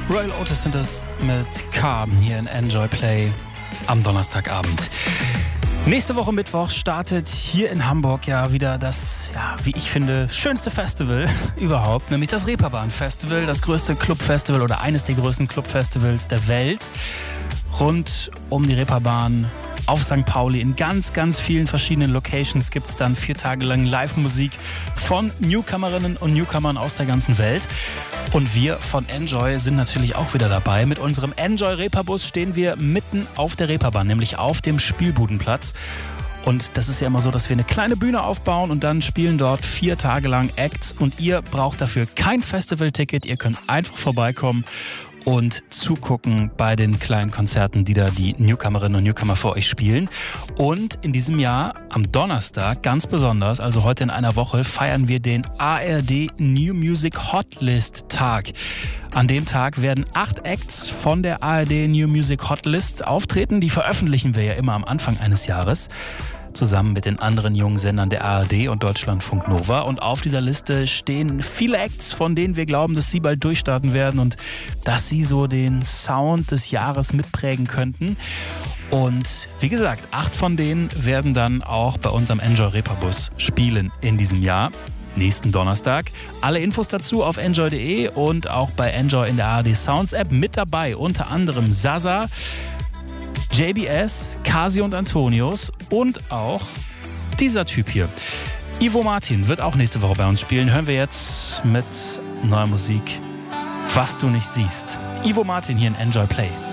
Royal Otis sind es mit Calm hier in Enjoy Play am Donnerstagabend. Nächste Woche Mittwoch startet hier in Hamburg ja wieder das, wie ich finde, schönste Festival überhaupt, nämlich das Reeperbahn Festival, das größte Clubfestival oder eines der größten Clubfestivals der Welt. Rund um die Reeperbahn auf St. Pauli in ganz, ganz vielen verschiedenen Locations gibt es dann 4 Tage lang Live-Musik von Newcomerinnen und Newcomern aus der ganzen Welt. Und wir von Enjoy sind natürlich auch wieder dabei. Mit unserem Enjoy Reeperbus stehen wir mitten auf der Reeperbahn, nämlich auf dem Spielbudenplatz. Und das ist ja immer so, dass wir eine kleine Bühne aufbauen und dann spielen dort 4 Tage lang Acts. Und ihr braucht dafür kein Festivalticket, ihr könnt einfach vorbeikommen und zugucken bei den kleinen Konzerten, die da die Newcomerinnen und Newcomer für euch spielen. Und in diesem Jahr am Donnerstag ganz besonders, also heute in einer Woche, feiern wir den ARD New Music Hotlist Tag. An dem Tag werden 8 Acts von der ARD New Music Hotlist auftreten. Die veröffentlichen wir ja immer am Anfang eines Jahres, zusammen mit den anderen jungen Sendern der ARD und Deutschlandfunk Nova. Und auf dieser Liste stehen viele Acts, von denen wir glauben, dass sie bald durchstarten werden und dass sie so den Sound des Jahres mitprägen könnten. Und wie gesagt, 8 von denen werden dann auch bei uns am Enjoy Reeperbus spielen in diesem Jahr. Nächsten Donnerstag. Alle Infos dazu auf enjoy.de und auch bei Enjoy in der ARD Sounds App. Mit dabei unter anderem Sasa, JBS, Kasi und Antonius und auch dieser Typ hier. Ivo Martin wird auch nächste Woche bei uns spielen. Hören wir jetzt mit neuer Musik, Was du nicht siehst. Ivo Martin hier in Enjoy Play.